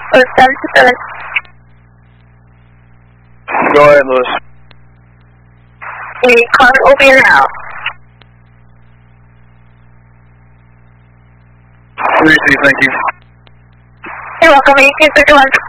727. Go ahead, Lewis. A car over your house. 3C, thank you. You're welcome, 1851.